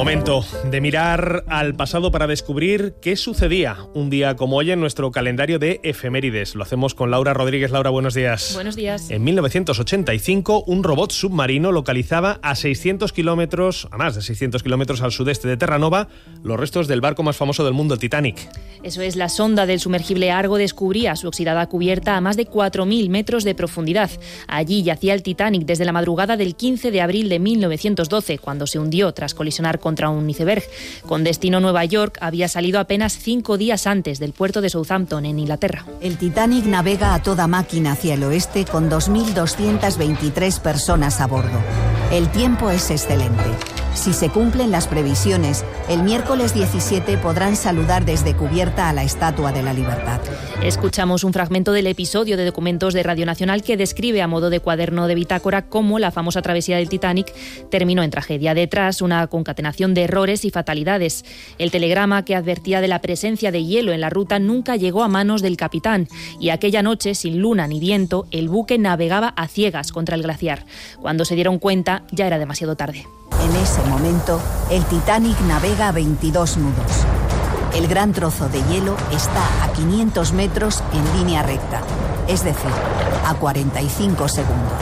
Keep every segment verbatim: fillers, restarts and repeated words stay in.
Momento de mirar al pasado para descubrir qué sucedía un día como hoy en nuestro calendario de efemérides. Lo hacemos con Laura Rodríguez. Laura, buenos días. Buenos días. En mil novecientos ochenta y cinco, un robot submarino localizaba a seiscientos kilómetros, a más de seiscientos kilómetros al sudeste de Terranova, los restos del barco más famoso del mundo, el Titanic. Eso es, la sonda del sumergible Argo descubría su oxidada cubierta a más de cuatro mil metros de profundidad. Allí yacía el Titanic desde la madrugada del quince de abril de mil novecientos doce, cuando se hundió tras colisionar contra un iceberg. Con destino Nueva York, había salido apenas cinco días antes del puerto de Southampton, en Inglaterra. El Titanic navega a toda máquina hacia el oeste con dos mil doscientas veintitrés personas a bordo. El tiempo es excelente. Si se cumplen las previsiones, el miércoles diecisiete podrán saludar desde cubierta a la Estatua de la Libertad. Escuchamos un fragmento del episodio de Documentos de Radio Nacional que describe a modo de cuaderno de bitácora cómo la famosa travesía del Titanic terminó en tragedia. Detrás, una concatenación de errores y fatalidades. El telegrama que advertía de la presencia de hielo en la ruta nunca llegó a manos del capitán, y aquella noche, sin luna ni viento, el buque navegaba a ciegas contra el glaciar. Cuando se dieron cuenta, ya era demasiado tarde. En ese momento, el Titanic navega a veintidós nudos. El gran trozo de hielo está a quinientos metros en línea recta, es decir, a cuarenta y cinco segundos.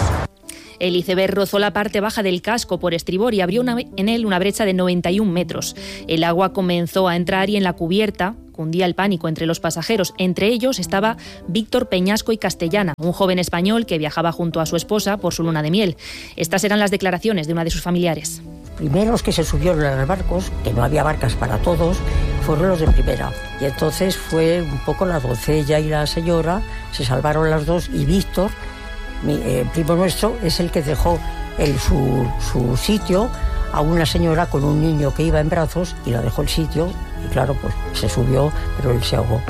El iceberg rozó la parte baja del casco por estribor y abrió una, en él una brecha de noventa y un metros. El agua comenzó a entrar y en la cubierta cundía el pánico entre los pasajeros. Entre ellos estaba Víctor Peñasco y Castellana, un joven español que viajaba junto a su esposa por su luna de miel. Estas eran las declaraciones de una de sus familiares. Los primeros que se subieron a los barcos, que no había barcas para todos, fueron los de primera. Y entonces fue un poco la doncella y la señora, se salvaron las dos, y Víctor, mi eh, primo nuestro, es el que dejó el, su, su sitio a una señora con un niño que iba en brazos, y la dejó el sitio, y claro, pues se subió, pero él se ahogó.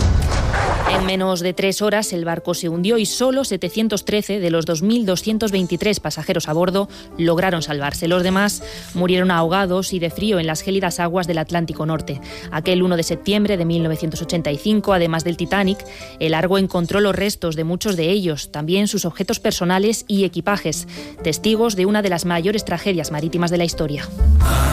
En menos de tres horas el barco se hundió y solo setecientos trece de los dos mil doscientos veintitrés pasajeros a bordo lograron salvarse. Los demás murieron ahogados y de frío en las gélidas aguas del Atlántico Norte. Aquel uno de septiembre de mil novecientos ochenta y cinco, además del Titanic, el Argo encontró los restos de muchos de ellos, también sus objetos personales y equipajes, testigos de una de las mayores tragedias marítimas de la historia.